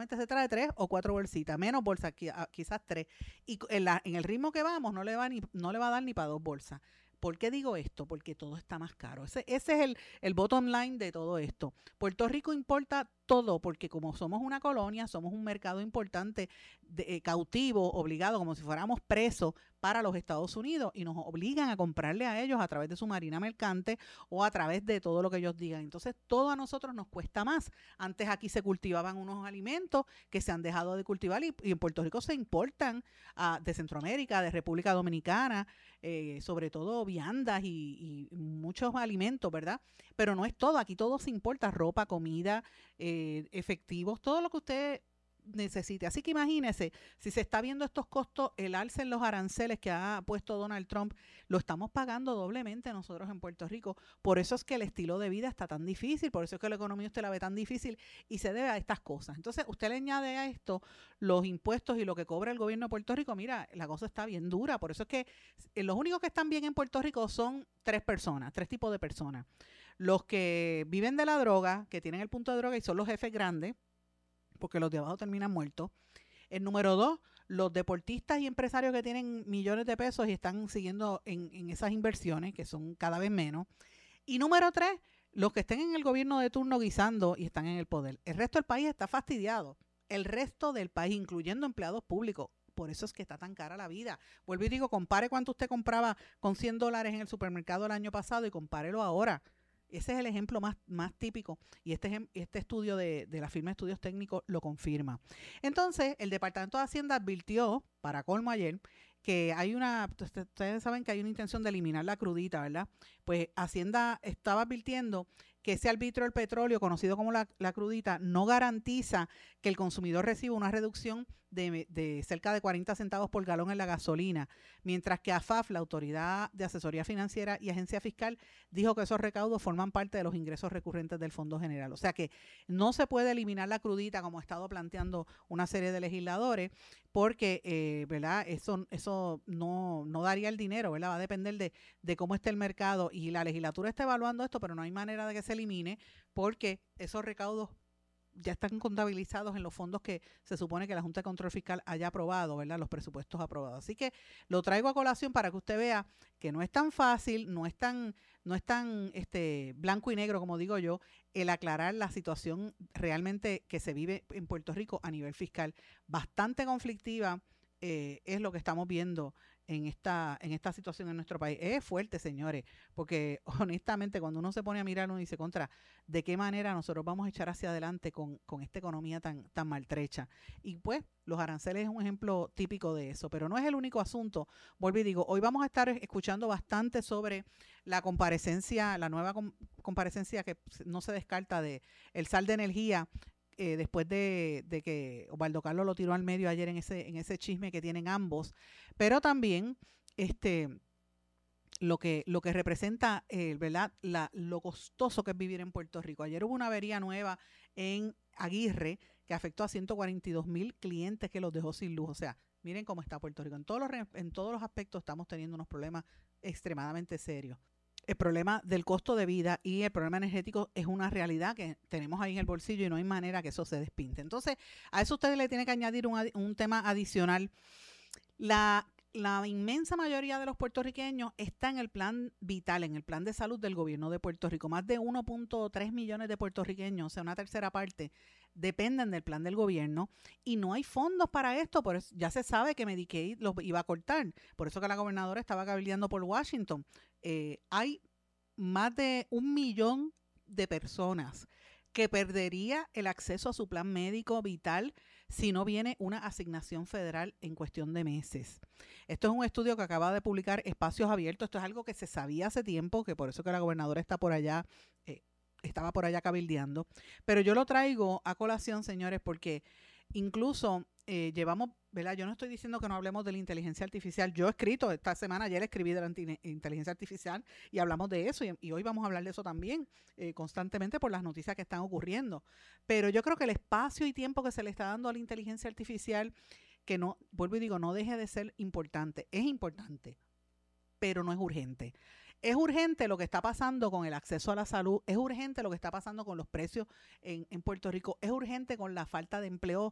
solamente se trae 3 o 4 bolsitas, menos bolsas, quizás 3. Y en el ritmo que vamos no le va a dar ni para 2 bolsas. ¿Por qué digo esto? Porque todo está más caro. Ese es el bottom line de todo esto. Puerto Rico importa todo porque como somos una colonia, somos un mercado importante, cautivo, obligado, como si fuéramos presos para los Estados Unidos y nos obligan a comprarle a ellos a través de su marina mercante o a través de todo lo que ellos digan. Entonces, todo a nosotros nos cuesta más. Antes aquí se cultivaban unos alimentos que se han dejado de cultivar y en Puerto Rico se importan de Centroamérica, de República Dominicana, sobre todo viandas y muchos alimentos, ¿verdad? Pero no es todo, aquí todo se importa, ropa, comida, efectivos, todo lo que usted necesite. Así que imagínese, si se está viendo estos costos, el alza en los aranceles que ha puesto Donald Trump, lo estamos pagando doblemente nosotros en Puerto Rico. Por eso es que el estilo de vida está tan difícil, por eso es que la economía usted la ve tan difícil y se debe a estas cosas. Entonces, usted le añade a esto los impuestos y lo que cobra el gobierno de Puerto Rico, mira, la cosa está bien dura. Por eso es que los únicos que están bien en Puerto Rico son 3 personas, 3 tipos de personas. Los que viven de la droga, que tienen el punto de droga y son los jefes grandes, porque los de abajo terminan muertos. El número 2, los deportistas y empresarios que tienen millones de pesos y están siguiendo en esas inversiones, que son cada vez menos. Y número 3, los que estén en el gobierno de turno guisando y están en el poder. El resto del país está fastidiado. El resto del país, incluyendo empleados públicos. Por eso es que está tan cara la vida. Vuelvo y digo, compare cuánto usted compraba con $100 en el supermercado el año pasado y compárelo ahora. Ese es el ejemplo más típico y este estudio de la firma de estudios técnicos lo confirma. Entonces, el Departamento de Hacienda advirtió, para colmo ayer, que ustedes saben que hay una intención de eliminar la crudita, ¿verdad? Pues Hacienda estaba advirtiendo que ese arbitrio del petróleo, conocido como la crudita, no garantiza que el consumidor reciba una reducción de cerca de 40 centavos por galón en la gasolina, mientras que AFAF, la Autoridad de Asesoría Financiera y Agencia Fiscal, dijo que esos recaudos forman parte de los ingresos recurrentes del Fondo General. O sea que no se puede eliminar la crudita como ha estado planteando una serie de legisladores, porque ¿verdad? Eso no daría el dinero, ¿verdad? Va a depender de cómo esté el mercado y la legislatura está evaluando esto, pero no hay manera de que se elimine porque esos recaudos ya están contabilizados en los fondos que se supone que la Junta de Control Fiscal haya aprobado, ¿verdad? Los presupuestos aprobados. Así que lo traigo a colación para que usted vea que no es tan fácil, no es tan blanco y negro, como digo yo, el aclarar la situación realmente que se vive en Puerto Rico a nivel fiscal. Bastante conflictiva es lo que estamos viendo en esta situación en nuestro país. Es fuerte, señores, porque honestamente cuando uno se pone a mirar, uno dice, ¿de qué manera nosotros vamos a echar hacia adelante con esta economía tan maltrecha? Y pues los aranceles es un ejemplo típico de eso, pero no es el único asunto. Vuelvo y digo, hoy vamos a estar escuchando bastante sobre la comparecencia, la nueva comparecencia que no se descarta de el sal de energía, después de que Osvaldo Carlos lo tiró al medio ayer en ese chisme que tienen ambos, pero también lo que representa, ¿verdad? Lo costoso que es vivir en Puerto Rico. Ayer hubo una avería nueva en Aguirre que afectó a 142,000 clientes que los dejó sin luz. O sea, miren cómo está Puerto Rico. En todos los aspectos estamos teniendo unos problemas extremadamente serios. El problema del costo de vida y el problema energético es una realidad que tenemos ahí en el bolsillo y no hay manera que eso se despinte. Entonces, a eso usted le tiene que añadir un tema adicional. La inmensa mayoría de los puertorriqueños está en el plan vital, en el plan de salud del gobierno de Puerto Rico. Más de 1.3 millones de puertorriqueños, o sea, una tercera parte, dependen del plan del gobierno y no hay fondos para esto. Por eso ya se sabe que Medicaid los iba a cortar. Por eso que la gobernadora estaba cabildeando por Washington. Hay más de 1 millón de personas que perdería el acceso a su plan médico vital si no viene una asignación federal en cuestión de meses. Esto es un estudio que acaba de publicar Espacios Abiertos. Esto es algo que se sabía hace tiempo, que por eso que la gobernadora está por allá, estaba por allá cabildeando. Pero yo lo traigo a colación, señores, porque incluso llevamos, ¿verdad? Yo no estoy diciendo que no hablemos de la inteligencia artificial. Yo he escrito esta semana, ayer escribí de la inteligencia artificial y hablamos de eso y hoy vamos a hablar de eso también constantemente por las noticias que están ocurriendo. Pero yo creo que el espacio y tiempo que se le está dando a la inteligencia artificial, que no, vuelvo y digo, no deje de ser importante. Es importante, pero no es urgente. Es urgente lo que está pasando con el acceso a la salud, es urgente lo que está pasando con los precios en Puerto Rico, es urgente con la falta de empleo